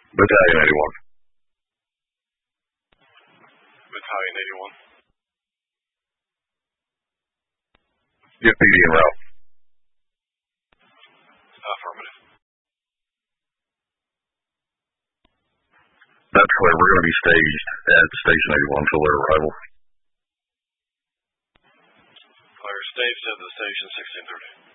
Battalion 81. Battalion 81. Get PD en route. Affirmative. That's clear. We're going to be staged at Station 81 until their arrival. Fire staged at the station 1630.